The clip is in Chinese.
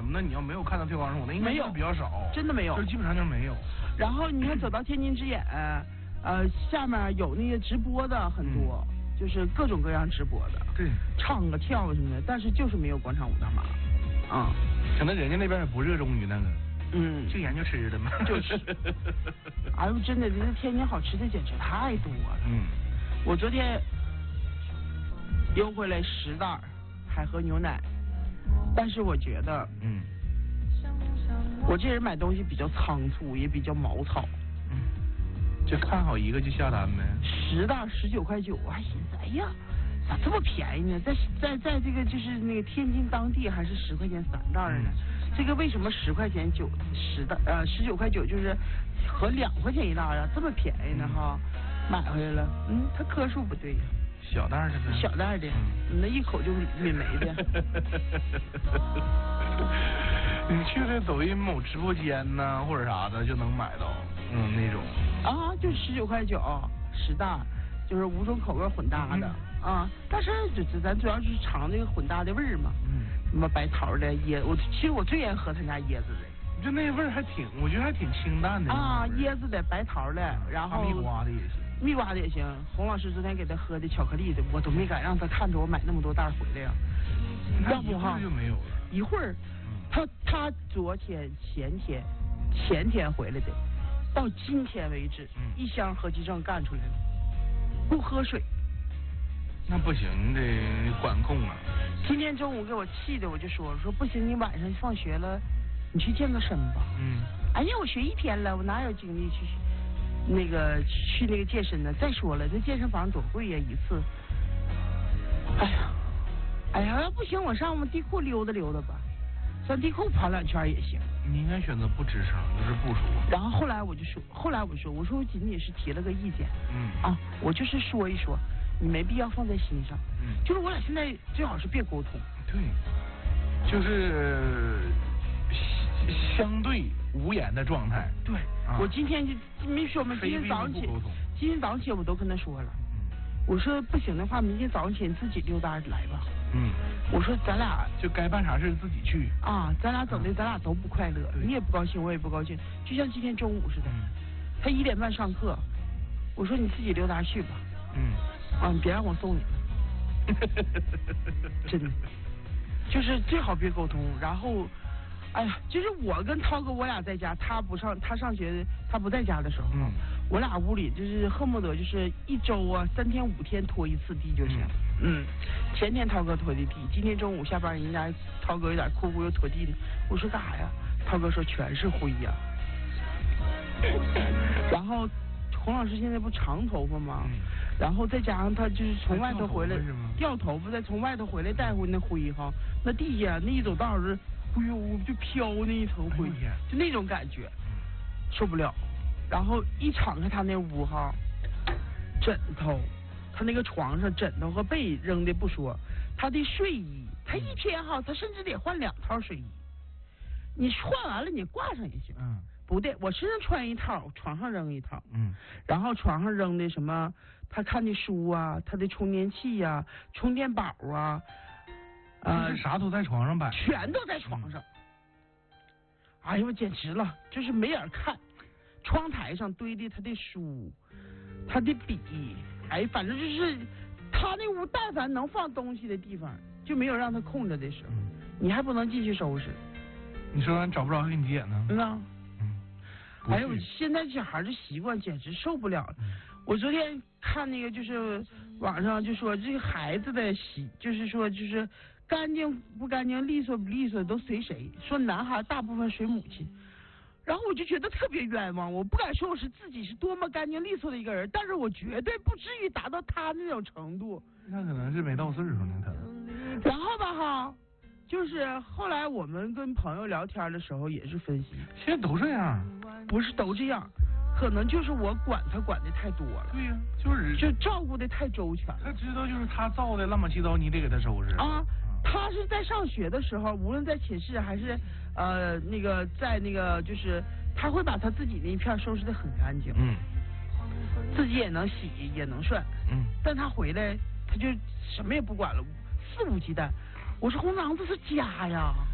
么的，你要没有看到推广生活的，应该是比较少， 真的没有， 就基本上就没有。 然后你看走到天津之眼，下面有那个直播的很多，就是各种各样直播的， 对， 唱啊跳什么的，但是就是没有广场舞大妈， 可能人家那边也不热衷于那个，就研究吃的嘛， 就是，哎呦，真的，这天津好吃的简直太多了，我昨天又回来10袋海河牛奶，但是我觉得，我这人买东西比较仓促，也比较毛糙， 就看好一个就下单呗。 10袋19.9块，我还寻思，哎呀，咋这么便宜呢？在这个就是那个天津当地还是10块钱3袋呢？这个为什么10块钱10袋19.9块，就是和2块钱1袋啊，这么便宜呢哈？买回来了，它克数不对呀。 小袋的呢？ 小袋的，你那一口就抿没的。 你去这抖音某直播间呢，或者啥的就能买到，那种。 啊，就19.9块10袋，就是5种口味混搭的啊。但是咱主要是尝这个混搭的味儿嘛。什么白桃的椰，其实我最爱喝他家椰子的。 就那味儿我觉得还挺清淡的。 啊，椰子的、白桃的，然后蜜瓜的也行。 蜜瓜的也行。洪老师昨天给他喝的巧克力的，我都没敢让他看着我买那么多袋回来呀。要不哈就没有了。 一会儿，他昨天前天回来的，到今天为止，1箱合集证干出来了，不喝水。 那不行，你得管控啊。 今天中午给我气的，我就说不行，你晚上放学了，你去健个身吧。哎呀，我学1天了，我哪有精力去那个健身呢？再说了，这健身房多贵呀，一次。哎呀，不行，我上我们地库溜达溜达吧，上地库跑2圈也行。 你应该选择不吱声，就是不说。 然后后来我说，我仅仅是提了个意见。我就是说一说，你没必要放在心上。就是我俩现在最好是别沟通。 对，就是相对无言的状态。 对，我今天就没说嘛，今天早上起我都跟他说了。我说不行的话，明天早上起你自己溜达来吧。我说咱俩就该办啥事自己去啊，咱俩整的咱俩都不快乐，你也不高兴，我也不高兴，就像今天中午似的，他1点半上课，我说你自己溜达去吧。你别让我送你了。真的，就是最好别沟通。然后，哎呀，就是我跟涛哥我俩在家，他上学，他不在家的时候，我俩屋里就是恨不得就是1周啊3天5天拖一次地就行。前天涛哥拖的地，今天中午下班人家涛哥有点哭又拖地呢。我说干啥呀？涛哥说全是灰呀。然后洪老师现在不长头发吗？然后再加上他就是从外头回来掉头发，再从外头回来带回那灰哈，那地下那一走道是，哎呦就飘那一层灰，就那种感觉，受不了。然后一敞开他那屋哈，枕头，他那个床上枕头和被扔的不说，他的睡衣，他一天哈，他甚至得换2套睡衣，你换完了你挂上也行。不对，我身上穿1套，床上扔1套。然后床上扔的什么，他看的书啊，他的充电器呀、充电宝啊， 啥都在床上摆， 全都在床上。哎呦，简直了，就是没人看。窗台上堆的他的书，他的笔，哎，反正就是他那屋，但凡能放东西的地方，就没有让他空着的时候，你还不能进去收拾。 你说找不着给你急眼呢？ 哎呦，现在小孩的习惯简直受不了。我昨天看那个就是网上就说这个孩子的就是干净不干净、利索不利索都随谁，说男孩大部分随母亲。然后我就觉得特别冤枉，我不敢说我是自己是多么干净利索的一个人，但是我绝对不至于达到他那种程度。 那可能是没到岁数呢，他。 然后吧哈，就是后来我们跟朋友聊天的时候也是分析， 现在都这样， 不是都这样，可能就是我管他管的太多了。 对呀，就照顾的太周全了。 他知道就是他造的乱七八糟，你得给他收拾啊。他是在上学的时候，无论在寝室还是那个在那个，就是他会把他自己那一片收拾得很干净，自己也能洗也能涮，但他回来他就什么也不管了，肆无忌惮。我说红娘这是家呀，